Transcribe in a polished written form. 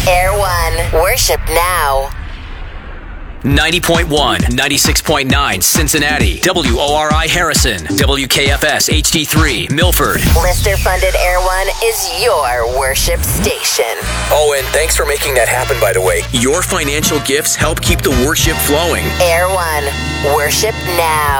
Air One. Worship now. 90.1, 96.9 Cincinnati, WORI Harrison, WKFS HD3 Milford. Listener-funded Air One is your worship station. Oh, and thanks for making that happen, by the way. Your financial gifts help keep the worship flowing. Air One. Worship now.